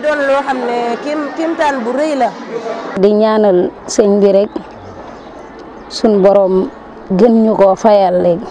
doon loo xam ne kéemtaan bu rëy la. di ñaanal sëñ bi rek suñ borom gën ñu koo fayal léegi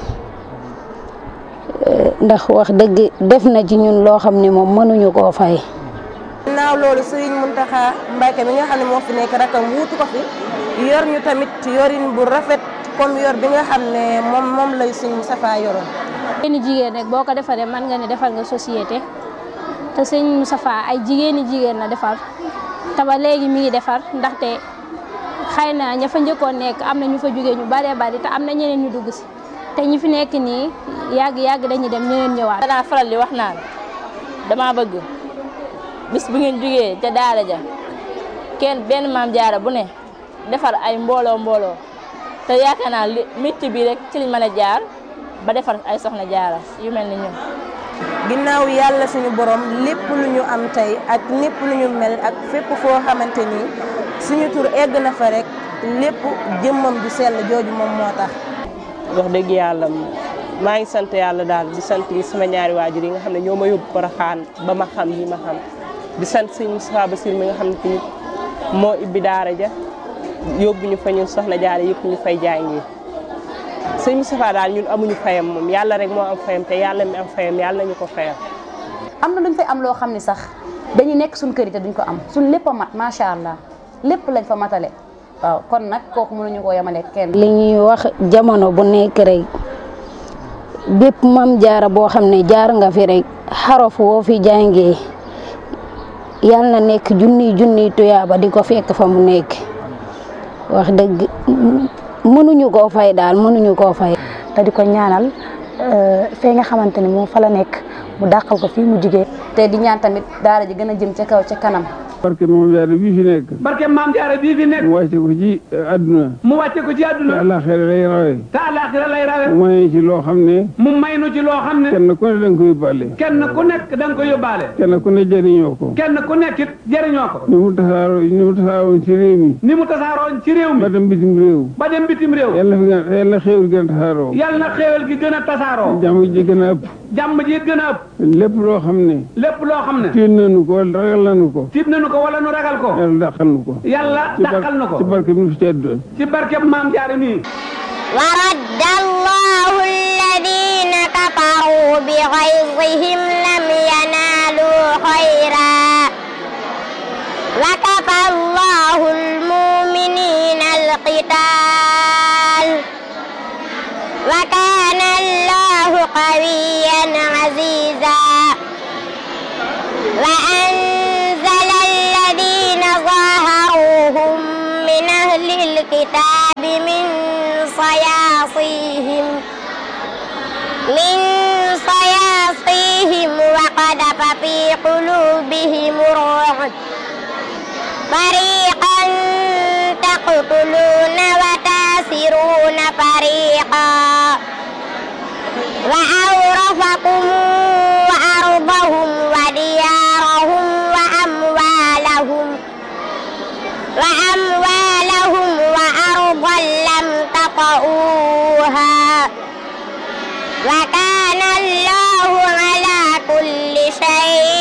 ndax wax dëgg def na ci ñun loo xam ne moom mënuñu koo fay. ginnaaw loolu Serigne Mountakha Mbacké mi nga xam ne moo fi nekk rakam wuutu ko fi yor ñu tamit yorin bu rafet comme yor bi nga xam ne moom lay Serigne Moustapha yoroon. jigéeni jigéen rek boo ko defaree mën nga ne defal nga société te Serigne Moustapha ay jigéen la defar te ba léegi mi ngi defar ndaxte xëy na ña fa njëkkoon nekk am na ñu fa jógee ñu baree bari te am na ñeneen ñu dugg si te ñi fi nekk nii yàgg dañuy dem ñeneen ñëwaat. danaa faral di wax naan dama bëgg bis bu ngeen jógee ca daara ja benn maam jaara bu ne defar ay mbooloo te yaakaar naa li métier bi rek ci liñ mën a jaar ba defar ay soxna jaara yu mel ni ñun. ginnaaw yàlla suñu borom lépp lu ñu am tey ak lépp lu ñu mel ak fépp foo xamante ni suñu tur egg na fa rek lépp jëmmam ju sell jooju moom moo tax. wax dëgg yàlla maa ngi sant yàlla daal di sant sama ñaari waajur yi nga xam ne ñoo ma yóbbu Porokhane ba ma xam yi ma xam di sant sëñ Moustapha Bassir mi nga xam ne tamit moo ibbi daara ja yóbbu ñu fa ñun soxna jaara yëpp ñu fay jàngi. sëñ Moustapha daal ñun amuñu fayam moom yàlla rek moo am fayam te yàlla mi am fayam yàlla nañu ko fayam. am na luñ fay am loo xam ne sax dañuy nekk suñ kër yi te duñ ko am suñ lépp a mat macha allah lépp lañ fa matale waaw kon nag kooku mënuñu koo yemale kenn. li ñuy wax jamono bu nekk rek bépp mam jaara boo xam ne jaar nga fi rek xaraf woo fi jàngee yàlla na nekk junniy tuyaaba di ko fekk fa mu nekk wax dëgg mënuñu koo fay daal mënuñu koo fay. te di ko ñaanal fee nga xamante ne moom fa la nekk mu dàqal ko fii mu jigee te di ñaan tamit daara ji gën a jëm ca kaw ca kanam. barke maam jaara bii fi nekk. barke maam jaara bii fi nekk. mu wàcce ko ci àdduna. mu wàcce ko ci àdduna. te àllaaxira lay rawe. te àllaaxira lay rawe. mu may ci loo xam ne. mu may nu ci loo xam ne. kenn ku ne da nga ko yóbbaale. kenn ku nekk da nga ko yóbbaale. kenn ku ne jëriñoo ko. kenn ku nekk it jëriñoo ko. ni mu tasaaroon ci réew mi. ni mu tasaaroon ci réew mi. ba dem bitim réew. ba dem bitim réew. yàlla na xéewal gën a tasaaroo. yàlla na xéewal gi gën a tasaaroo. jàmm ji gën a ëpp. jàmm ji gën a ëpp. lépp loo xam ne. lépp loo xam ne. tiit nañu ko wala ragal nañu ko. tiit nañu ko wala nu ragal ko. yàlla dàqal nu ko. yàlla dàqal nu ko. ci barke bi nu fi tedd. ci barke maam jaara nii. wa radda allahu alladina kafaru bi ghayzihim lam yanalu khayra wa kafa allahu almuminina alqital wa kana allahu qawiyyan aziza wa anzala alladina zaharuhum min ahli alkitabi min صياصيهم وقذف في قلوبهم الرعب فريقا تقتلون وتاسرون فريقا وأورثكم أرضهم وديارهم وأموالهم وأرضا لم تطئوها وكان الله على كل شيء